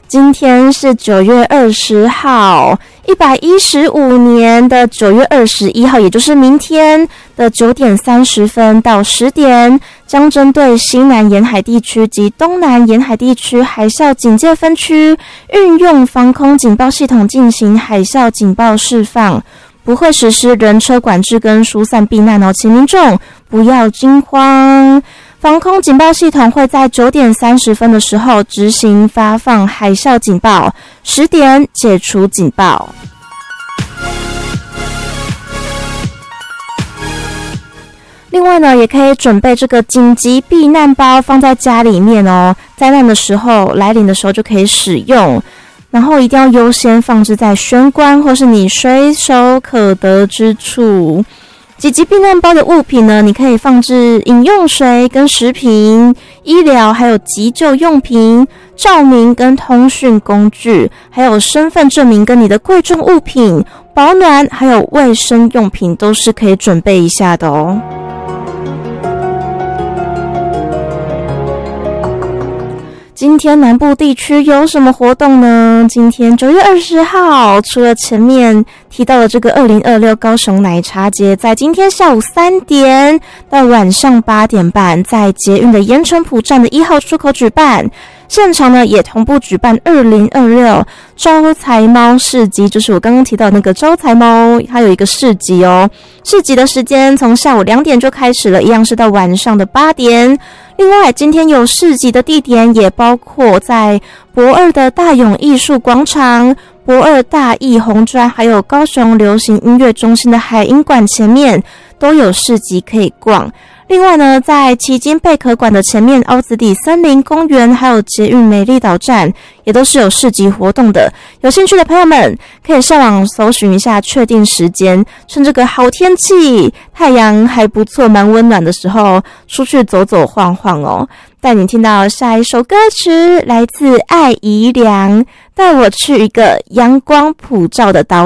今天是9月20号，115年的9月21号，也就是明天的9点30分到10点，将针对西南沿海地区及东南沿海地区海啸警戒分区，运用防空警报系统进行海啸警报释放，不会实施人车管制跟疏散避难哦，请民众不要惊慌。防空警报系统会在9点30分的时候执行发放海啸警报，10点解除警报。另外呢，也可以准备这个紧急避难包放在家里面哦，灾难的时候来临的时候就可以使用，然后一定要优先放置在玄关或是你随手可得之处。紧急避难包的物品呢，你可以放置饮用水跟食品、医疗还有急救用品、照明跟通讯工具，还有身份证明跟你的贵重物品、保暖还有卫生用品都是可以准备一下的哦。今天南部地区有什么活动呢？今天9月20号，除了前面提到的这个2026高雄奶茶节，在今天下午3点到晚上8点半，在捷运的盐埕埔站的1号出口举办。现场呢也同步举办2026招财猫市集，就是我刚刚提到的那个招财猫，它有一个市集哦。市集的时间从下午2点就开始了，一样是到晚上的8点。另外，今天有市集的地点也包括在駁二的大勇艺术广场、駁二大义红砖，还有高雄流行音乐中心的海音馆前面都有市集可以逛。另外呢，在旗津贝壳馆的前面、凹子底森林公园还有捷运美丽岛站也都是有市集活动的。有兴趣的朋友们可以上网搜寻一下，确定时间，趁这个好天气，太阳还不错，蛮温暖的时候出去走走晃晃哦。带你听到下一首歌曲，来自艾怡良，带我去一个阳光普照的岛